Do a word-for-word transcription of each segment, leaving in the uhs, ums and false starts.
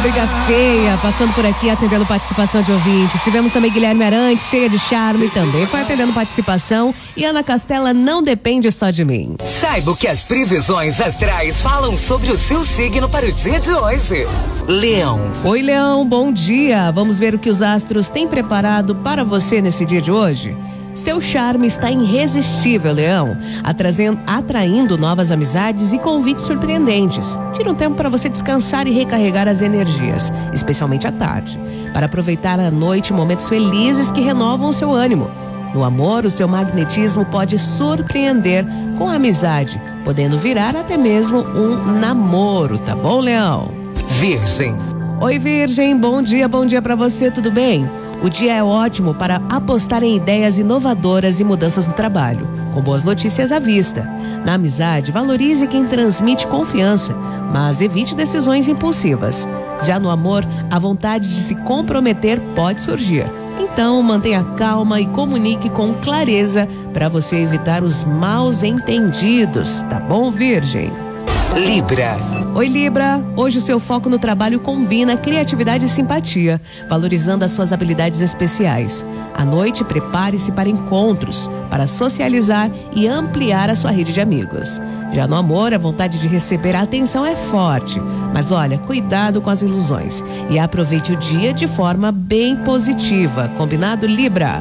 Briga Feia, passando por aqui, atendendo participação de ouvintes. Tivemos também Guilherme Arantes, cheia de charme, também foi atendendo participação. E Ana Castela, não depende só de mim. Saiba o que as previsões astrais falam sobre o seu signo para o dia de hoje. Leão. Oi, Leão, bom dia. Vamos ver o que os astros têm preparado para você nesse dia de hoje. Seu charme está irresistível, Leão, atrazendo, atraindo novas amizades e convites surpreendentes. Tira um tempo para você descansar e recarregar as energias, especialmente à tarde, para aproveitar a noite e momentos felizes que renovam o seu ânimo. No amor, o seu magnetismo pode surpreender com a amizade, podendo virar até mesmo um namoro, tá bom, Leão? Virgem. Oi, Virgem, bom dia, bom dia para você, tudo bem? O dia é ótimo para apostar em ideias inovadoras e mudanças no trabalho, com boas notícias à vista. Na amizade, valorize quem transmite confiança, mas evite decisões impulsivas. Já no amor, a vontade de se comprometer pode surgir. Então, mantenha calma e comunique com clareza para você evitar os maus entendidos, tá bom, Virgem? Libra. Oi, Libra. Hoje o seu foco no trabalho combina criatividade e simpatia, valorizando as suas habilidades especiais. À noite, prepare-se para encontros, para socializar e ampliar a sua rede de amigos. Já no amor, a vontade de receber a atenção é forte. Mas olha, cuidado com as ilusões e aproveite o dia de forma bem positiva. Combinado, Libra?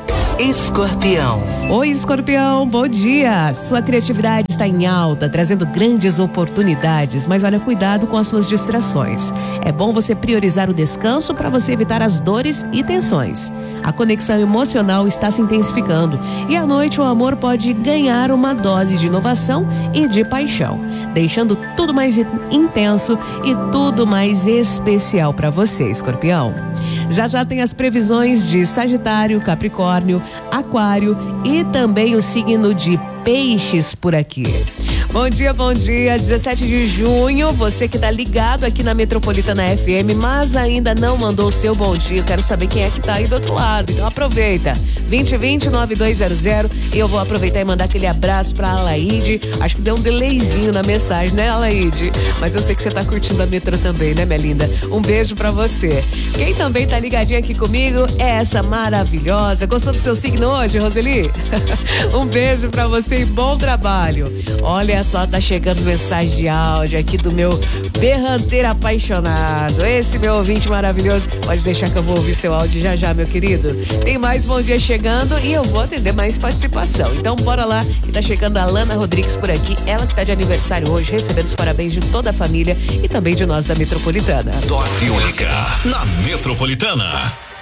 Escorpião. Oi, Escorpião, bom dia. Sua criatividade está em alta, trazendo grandes oportunidades, mas olha, cuidado com as suas distrações. É bom você priorizar o descanso para você evitar as dores e tensões. A conexão emocional está se intensificando e à noite o amor pode ganhar uma dose de inovação e de paixão, deixando tudo mais intenso e tudo mais especial para você, Escorpião. Já já tem as previsões de Sagitário, Capricórnio, Aquário e também o signo de Peixes por aqui. Bom dia, bom dia, dezessete de junho, você que tá ligado aqui na Metropolitana F M, mas ainda não mandou o seu bom dia, eu quero saber quem é que tá aí do outro lado, então aproveita, vinte vinte, nove dois zero zero, e eu vou aproveitar e mandar aquele abraço pra Alaide, acho que deu um delayzinho na mensagem, né, Alaide? Mas eu sei que você tá curtindo a Metro também, né, minha linda? Um beijo pra você. Quem também tá ligadinho aqui comigo é essa maravilhosa, gostou do seu signo hoje, Roseli? Um beijo pra você e bom trabalho. Olha só, tá chegando mensagem de áudio aqui do meu berranteiro apaixonado. Esse meu ouvinte maravilhoso. Pode deixar que eu vou ouvir seu áudio já já, meu querido. Tem mais bom dia chegando e eu vou atender mais participação. Então bora lá, que tá chegando a Lana Rodrigues por aqui. Ela que tá de aniversário hoje, recebendo os parabéns de toda a família e também de nós da Metropolitana. Dose única na Metropolitana.